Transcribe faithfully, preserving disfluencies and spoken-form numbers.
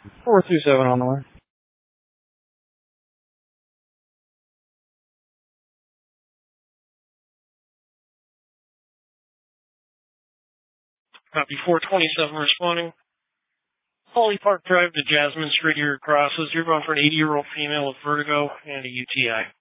four two seven on the way. Copy four twenty-seven responding. Holly Park Drive to Jasmine Street here crosses. You're going for an eighty-year-old female with vertigo and a U T I.